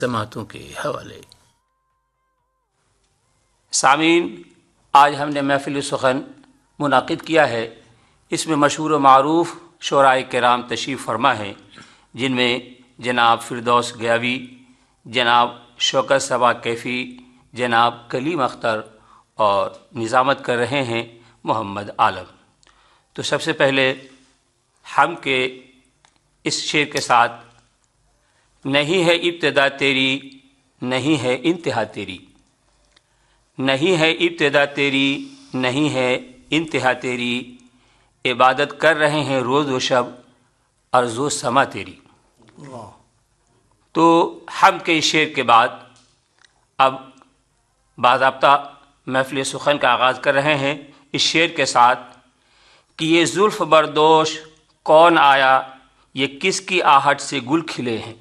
سماعتوں کے حوالے۔ سامعین، آج ہم نے محفل سخن منعقد کیا ہے۔ اس میں مشہور و معروف شعراء کرام تشریف فرما ہیں، جن میں جناب فردوس گیاوی، جناب شوکت صبا کیفی، جناب کلیم اختر اور نظامت کر رہے ہیں محمد عالم۔ تو سب سے پہلے ہم کے اس شعر کے ساتھ: نہیں ہے ابتدا تیری، نہیں ہے انتہا تیری، نہیں ہے ابتدا تیری، نہیں ہے انتہا تیری، عبادت کر رہے ہیں روز و شب ارض و سما تیری۔ تو ہم کے اس شعر کے بعد اب باضابطہ محفل سخن کا آغاز کر رہے ہیں اس شعر کے ساتھ کہ یہ زلف بردوش کون آیا، یہ کس کی آہٹ سے گل کھلے ہیں۔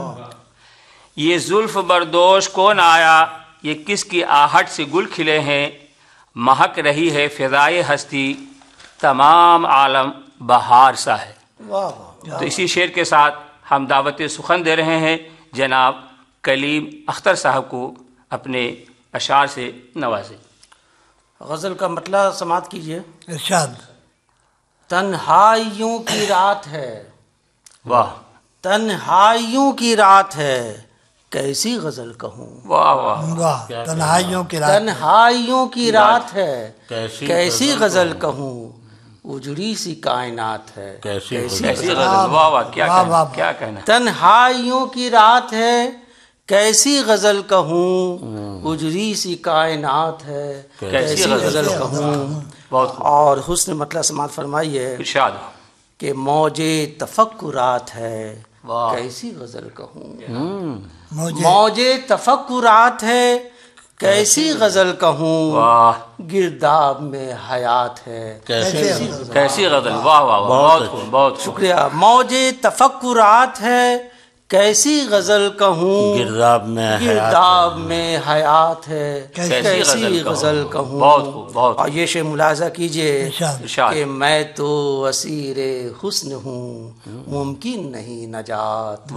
یہ زلف بردوش کون آیا، یہ کس کی آہٹ سے گل کھلے ہیں، مہک رہی ہے فضائے ہستی، تمام عالم بہار سا ہے۔ تو اسی شعر کے ساتھ ہم دعوت سخن دے رہے ہیں جناب کلیم اختر صاحب کو اپنے اشعار سے نوازیں۔ غزل کا مطلع سماعت کیجیے۔ ارشاد۔ تنہائیوں کی رات ہے، واہ تنہائیوں کی رات ہے، کیسی غزل کہوں۔ واہ واہ، واہ، تنہائیوں کی رات، تنہائیوں کی رات ہے، کیسی غزل کہوں۔ کہوں، اجڑی سی کائنات ہے، کیسی ایسی غزل، واہ واہ، کیا واہ، کہنا، واہ، کیا کہنا۔ تنہائیوں کی رات ہے، کیسی غزل کہوں، اجڑی سی کائنات ہے، کیسی غزل کہوں۔ بہت خوب، اور حسن مطلع سماعت فرمائیے ارشاد۔ کہ موج تفکرات ہے، واہ، کیسی غزل کہوں۔ موجے موج تفکرات ہے، کیسی غزل کہوں، واہ، گرداب میں حیات ہے، کیسی غزل، واہ واہ واہ، بہت خوب، بہت خوب۔ شکریہ۔ موج تفکرات ہے، کیسی غزل کہوں، گرداب میں گرداب میں حیات ہے، کیسی غزل کہوں۔ بہت خوب، بہت اور یہ شے ملاحظہ کیجئے ارشاد۔ ارشاد۔ کہ میں تو اسیر حسن ہوں، ممکن نہیں نجات۔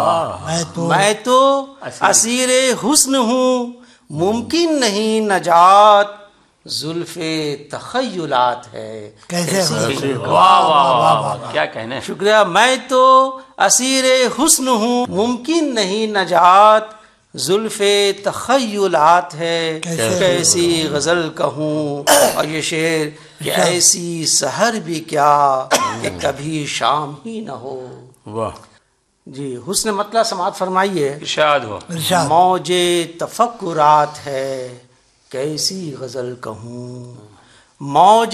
میں تو اسیر حسن ہوں، ممکن نہیں نجات، زلف تخیلات ہے، کیسے واہ واہ واہ واہ، کیا کہنا ہے۔ شکریہ۔ میں تو اسیر حسن ہوں، ممکن نہیں نجات، زلف تخیلات ہے، کیسی غزل کہوں۔ اور یہ شعر کہ ایسی سحر بھی کیا کہ کبھی شام ہی نہ ہو۔ واہ، جی، حسن مطلع سماعت فرمائیے۔ ارشاد ہو۔ ارشاد۔ موج تفکرات ہے، کیسی غزل کہوں، موج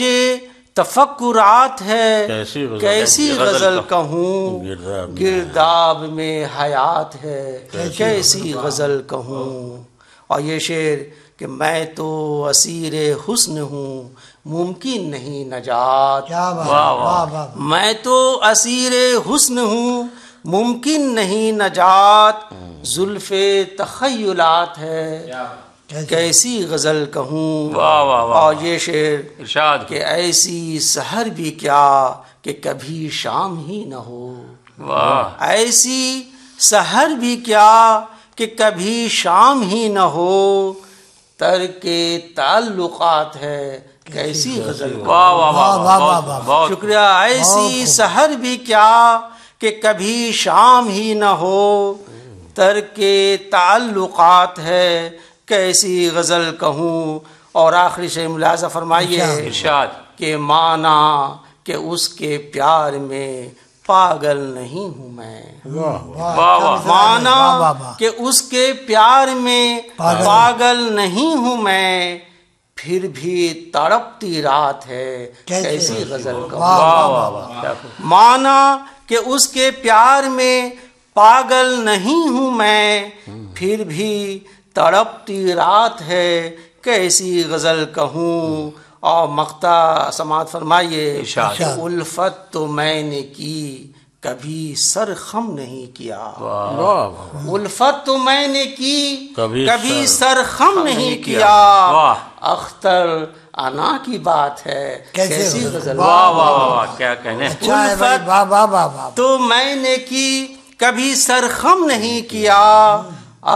تفکرات ہے، کیسی غزل کہوں، گرداب میں حیات ہے، کیسی غزل کہوں۔ اور یہ شعر کہ میں تو اسیر حسن ہوں، ممکن نہیں نجات۔ کیا بات، واہ، واہ۔ واہ واہ، میں تو اسیر حسن ہوں، ممکن نہیں نجات، زلف تخیلات ہے، کیسی غزل کہوں۔ واہ واہ واہ، اور یہ شعر ارشاد کہ ایسی سحر بھی کیا کہ کبھی شام ہی نہ ہو۔ واہ، ایسی سحر بھی کیا کہ کبھی شام ہی نہ ہو، ترک تعلقات ہے، کیسی غزل کہوں۔ واہ واہ واہ، واہ، واہ، بہت واہ، بہت شکریہ۔ ایسی سحر بھی کیا کہ کبھی شام ہی نہ ہو، ترک تعلقات ہے، کیسی غزل کہوں۔ اور آخری شے ملاحظہ فرمائیے ارشاد۔ کہ مانا کہ اس کے پیار میں پاگل نہیں ہوں میں، واہ واہ، مانا کہ اس کے پیار میں پاگل نہیں ہوں میں، پھر بھی تڑپتی رات ہے، کیسی غزل کہوں۔ واہ واہ واہ، کیا خوب۔ مانا کہ اس کے پیار میں پاگل نہیں ہوں میں، پھر بھی تڑپتی رات ہے، کیسی غزل کہوں۔ اور مقطع سماعت فرمائیے ارشاد۔ کہ الفت تو میں نے کی، کبھی سر خم نہیں کیا۔ الفت تو میں نے کی، کبھی سر خم نہیں کیا، واہ، اختر انا کی بات ہے، کیسی غزل۔ واہ واہ واہ، کیا کہنے۔ اچھا ہے بھائی، واہ واہ واہ واہ۔ تو میں نے کی، کبھی سر خم نہیں کیا،